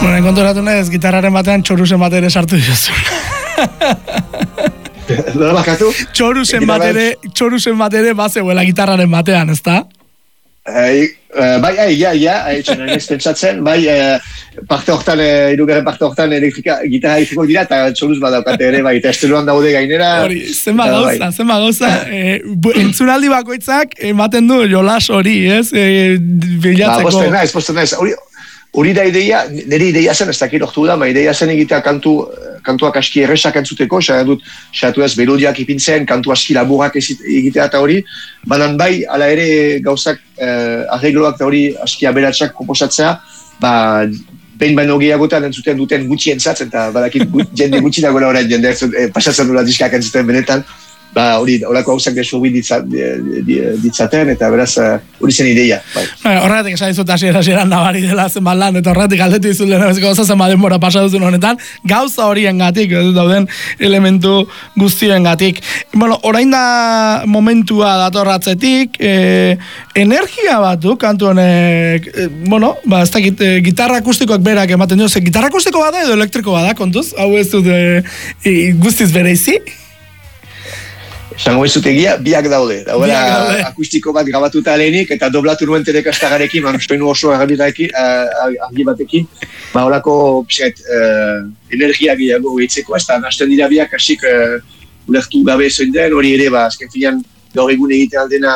Bueno, konturatu nahez, gitarraren batean txorusen bat ere sartu diozu. Nola bakatu? Txorusen bat ere bazeuela gitarraren batean, ezta? Bai, ez pentsatzen, bai, parte hortan, irugarren parte hortan gitarra elektriko dira, eta txoruz badaukate ere, bai, eta esteluan daude gainera. Hori, zenba gauza. Entzunaldi bakoitzak ematen du jolas hori, ez? Bilatzeko. Posten naiz. Hori da ideia, nire ideia zen, ez dakit ortu da, ideia zen egitea kantuak aski erresak entzuteko, xatu ez melodiak ipintzen, kantu aski laburak egitea eta hori, banan bai, ala ere gauzak arregloak eta hori aski aberatsak komposatzea, behin baino gehiagotan entzuten duten gutxi entzat, eta badakit jende gutxi dagoela orain jende pasatzen dula diskak entzuten benetan, hori, horako gauzak desurbin ditzaten, eta beraz, hori zen ideia. Horregatik esan dizut hasieran nabari dela zenbat lan, eta horregatik galdetu dizut lehenabeziko gauza zenbat denbora pasaduzun honetan, gauza horien gatik, dauden elementu guztien gatik. Bueno, orain da momentua datorratzetik, energia batu, kantu honek, ez dakit, gitarra akustikoak berak ematen dio, gitarra akustiko bada edo elektriko bada, kontuz? Hau ez dut guztiz bereizi? Zango ez zutegia, biak daude. Dauela akustiko bat grabatuta lehenik, eta doblatu nuen telekastagarekin, soinu oso argi batekin, horako energia gehiago gehitzeko, ez da, nasten dira biak asik ulertu gabe zoin den, hori ere, azken filan gaur egun egiten aldena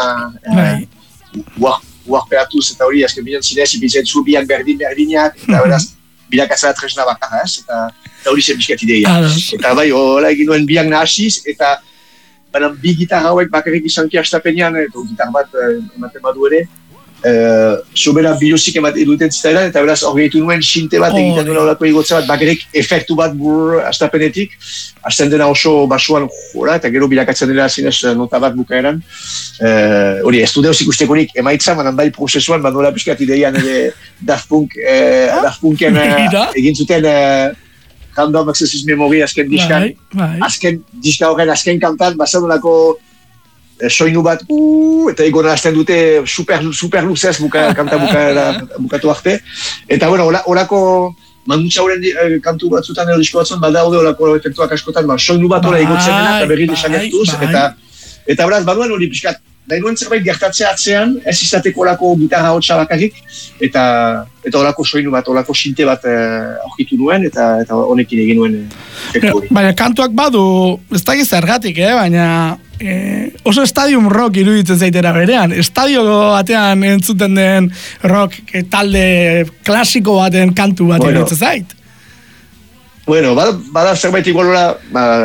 uarpeatuz, eta hori, azken filan zinez, ipitzen zu biak berdinak, eta beraz, biak azara tresna bakarra, eta hori zen biskat ideia. Eta bai, hola egin nuen biak nahasiz, eta bi gitarra hauek bakarrik izanki hastapenean, eta gitar bat ematen badu ere, sobera biluzik eduten zitailan, eta beraz hor gehitu nuen sinte bat egiten duen horako igotza bat, bakarrik efektu bat hastapenetik, hasten dena oso basuan jora, eta gero bilakatzen dela zinez nota bat bukaeran. Hori, ez du deus ikustekorik emaitza, manan bai prozesuan, nola piskat ideian ere Daft Punken egin zuten Random Access Memory azken diskan. Azken diska horren azken kantan, bazadunako soinu bat, eta egona azten dute super luzez kanta bukatu arte. Eta bueno, horako mandutxa horren kantu batzutan edo disko batzun, badaude horako efektuak askotan, soinu bat horre egotzen dena, eta berri desagertuz, eta beraz, baduen hori pixkat, nahi nuen zerbait gertatzea atzean, ez izateko horako gitarra hotxa bakarrik, eta horako soinu bat, horako sinte bat aurkitu nuen, eta honekin egin nuen efektu hori. Baina kantuak badu, ez da zergatik, baina oso stadium rock iruditzen zaitera berean. Estadio batean entzuten den rock talde klasiko baten kantu bat iruditzen zait. Bueno, bada zerbait igualora,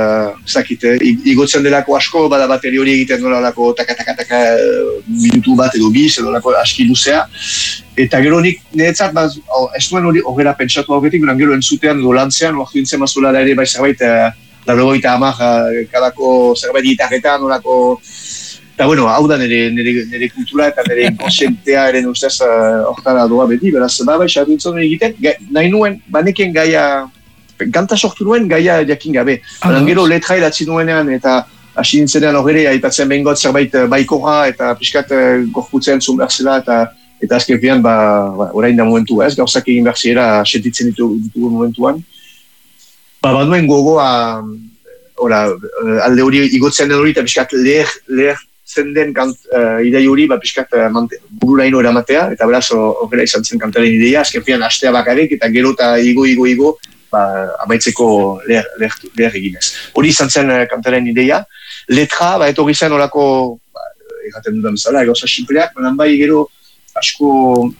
igotzen delako asko, bada bateri hori egiten nola olako taka minutu bat edo biz, edo olako aski luzea. Eta gero nik niretzat, ez duen hori horrela pentsatu hauketik, gero entzutean edo lantzean, oartu dintzen mazula ere bai zerbait, larogoita amak, kadako zerbait gitarretan, olako... Eta bueno, hau da nire kultura eta nire inkonsientea eren ustez hortara doa beti, beraz, bai xartu dintzen egiten, nahi nuen, baneken gaia... Kanta sortu nuen gaia jakin gabe. Gero letra idatzi nuenean eta hasi nintzenean horre aipatzen behingot zerbait baikorra eta pixkat gorputzen zun berzela eta azken fian orain da momentua ez, gauzak egin berziera sentitzen ditugu momentuan. Baduen gogoa alde hori igotzen den hori eta pixkat leher zen den idei hori pixkat bururaino eramatea eta beraz horrela izan zen kantaren ideia, azken fian hastea bakarrik eta gero eta igo amaitzeko leher eginez. Hori izan zen kantaren ideia. Letra, etorri zen horako, egaten dudan bezala, gauza simpleak, banan bai gero asko,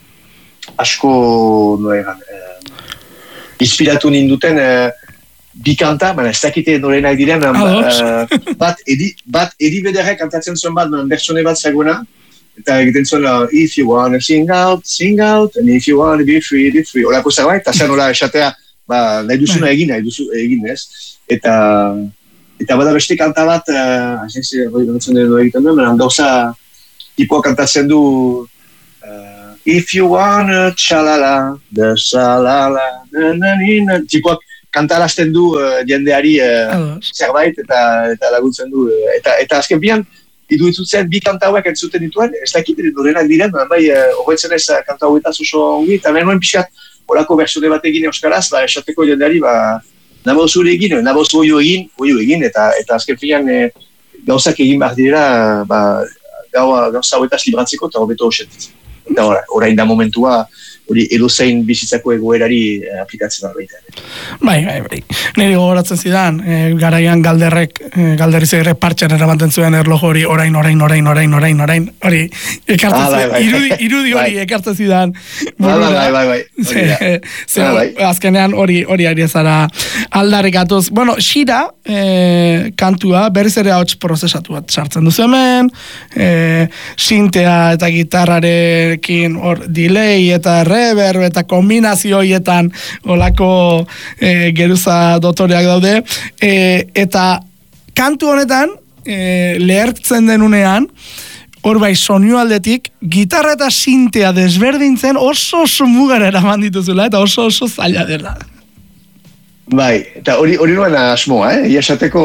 inspiratu ninduten bi kanta, ez dakite norenak diren, bat Edi Bederrek kantatzen zuen bat, bertsone bat zagoena, eta egiten zuen, if you wanna sing out, and if you wanna be free, horako zerbait, eta zen hori esatea, nahi duzuna egin ez. Eta bada beste kanta bat, egiten duen, gauza tipoa kantatzen du if you wanna txalala, the salala, nananina, tipoak kantarazten du jendeari zerbait eta laguntzen du. Eta azken bian, iduitzutzen bi kanta hauek entzuten dituen, ez dakit norenak diren, bai, horretzen ez kanta hauetaz oso ongi, eta nahi nuen pixkat olako bertsone bat egin euskaraz, esateko jendeari, nabozu egin, nabozu oio egin, eta azken finean gauzak egin behar dira, gauza hauetaz libratzeko eta hobeto osentitzen. Eta orain da momentua, hori edozein bizitzako egoerari aplikatzen da baita. Bai. Niri gogoratzen zidan, garaian galderriz ere partxan eramaten zuen erlojo hori, orain, hori, irudi hori ekartzen zidan. Bai. Azkenean hori ari ezara aldarrikatuz. Bueno, Xira, kantua, berriz ere hauts prozesatu bat sartzen duzu hemen, sintea eta gitarrarekin hor delay eta reverb eta kombinazioietan olako geruza dotoreak daude, eta kantu honetan lehertzen denunean hor bai soinu aldetik gitarra eta sintea desberdintzen oso mugara eraman dituzula eta oso zaila dela. Bai, eta hori nuen asmoa, ia esateko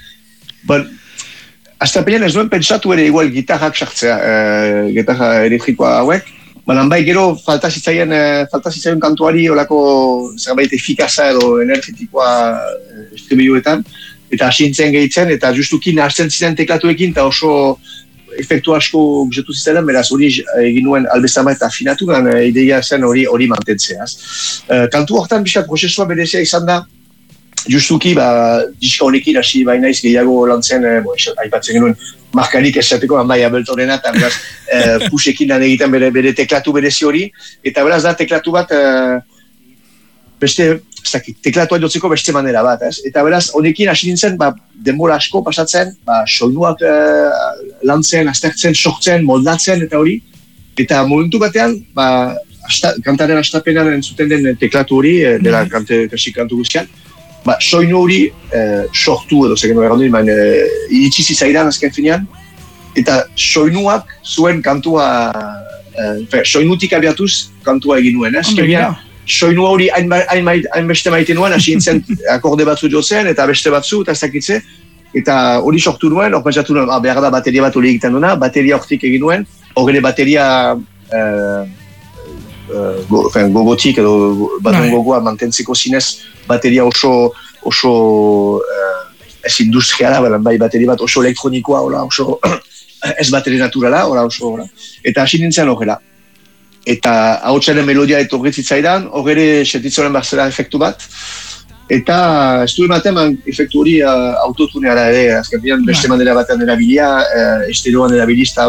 astapenean ez duen pentsatu ere igual gitarrak sartzea, gitarra elektrikoa hauek, baina bai gero falta zitzaien kantuari olako zerbait efikaza edo energetikoa estribilloetan, eta asintzen gehitzen, eta justuki nahazten ziren teklatuekin, eta oso efektu asko gizatu zitzaidan, beraz hori egin nuen albezama eta afinatu, ideia zen hori mantentzeaz. Kantu hortan bizkat prozesua berezia izan da, justuki, diska honekin hasi bainaiz gehiago lantzen, aipatzen genuen, markarik esateko, bai Abeltonena, eta beraz, pusekin lan egiten bere teklatu berezi hori, eta beraz da teklatu bat, teklatua jotzeko beste manera bat, eta beraz, honekin hasi nintzen, denbora asko pasatzen, soinuak lantzen, aztertzen, sortzen, moldatzen, eta hori, eta momentu batean, kantaren astapenan entzuten den teklatu hori, dela kantu guztian, soinu hori sortu edo zegen errandun, iritsi zizaidan azken finean, eta soinuak zuen kantua, soinutik abiatuz kantua egin nuen, soinu hori hainbeste maite nuen, hasi nintzen akorde batzu jotzen, eta beste batzu, eta ez dakitze, eta hori sortu nuen, hor pentsatu nuen, behar da bateria bat hori egiten duena, bateria hortik egin nuen, hor bateria gogotik edo batun gogoa mantentzeko zinez bateria oso ez industriala, bai bateria bat oso elektronikoa, oso ez bateri naturala, oso eta hasi nintzen horrela. Eta ahotxaren melodia etorritzitzaidan, horre sentitzen barzela efektu bat, eta ez du ematen efektu hori autotuneara ere, azken finan beste manera batean erabilia, estereoan erabilizta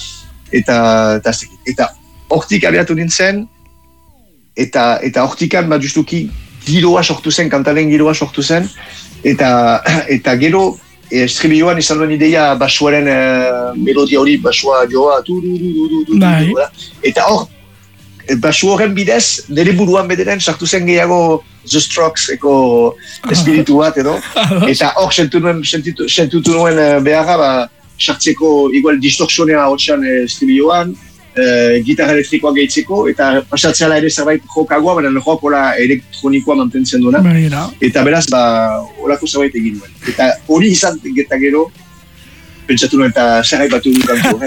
eta hortik abiatu nintzen, eta hortikan justuki giroa sortu zen, kantaren giroa sortu zen, eta gero estribilloan izan duen ideia basuaren melodia hori, basua joa, eta hor, basu horren bidez, nire buruan bederen sartu zen gehiago The Strokes eko espiritu bat edo, eta hor sentutu nuen beharra, sartzeko igual distorsionea hotxan estribilloan, gitarra elektrikoa gehitzeko, eta pasatzea ere zerbait jokagoa, baina jokola elektronikoa mantentzen duena. Eta beraz, horako zerbait egin duen. Eta hori izan eta gero, pentsatu nuen eta zerbait batu du kantu.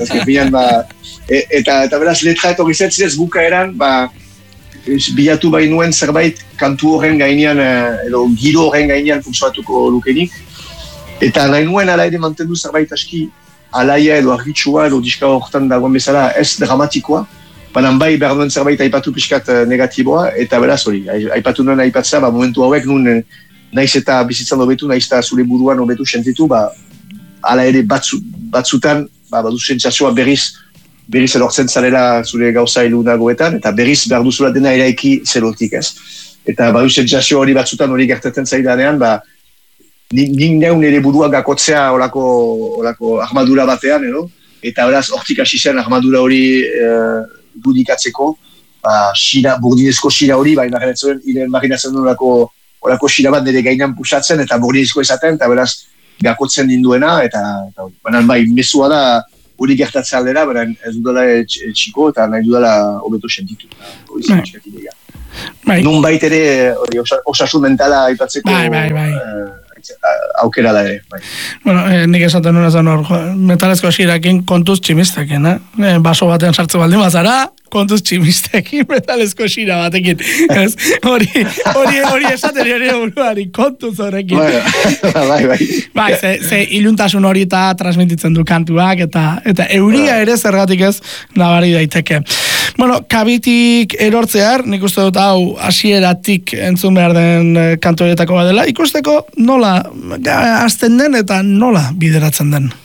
Eta beraz, letra eto gizetzinez bukaeran, bilatu bai nuen zerbait kantu horren gainean, edo giro horren gainean funtzionatuko lukenik. Eta nahi nuen ala ere mantendu zerbait aski alaia edo argitsua edo diska horretan dagoen bezala ez dramatikoa, banan bai behar duen zerbait aipatu pixkat negatiboa, eta beraz hori, aipatu nuen aipatzea, momentu hauek nun naiz eta bizitzan hobetu, naiz eta zure buruan hobetu sentitu, ala ere batzutan, badu sentsazioa berriz elortzen zarela zure gauza ilunagoetan, eta berriz behar duzula dena eraiki zerotik ez. Eta badu sentsazio hori batzutan hori gertatzen zaidanean, nik neun ere burua gakotzea olako armadura batean, edo? Eta beraz, hortik hasi zen armadura hori gudikatzeko, burdinezko xira hori, imaginatzen duen olako xira bat nire gainan pusatzen, eta burdinezko esaten, eta beraz, gakotzen dinduena, eta banan bai, mesua da hori gertatzen aldera, banan ez dudala txiko, eta nahi dudala hobeto sentitu. Hori zen txikatik dira. Nun bait ere, osasun mentala aipatzeko, aukera da ere. Bai. Bueno, nik esaten nuen esan hor, metalezko hasierakin kontuz tximistekin, baso batean sartze baldin bazara, kontuz tximistekin, metalezko xira batekin. Ez? Hori esaten hori buruari, kontuz horrekin. Bai. Bai, ze iluntasun hori eta transmititzen du kantuak, eta euria ere zergatik ez nabari daiteke. Bueno, kabitik erortzear, nik uste dut hau hasieratik entzun behar den kantu horietako badela, ikusteko nola hasten den eta nola bideratzen den.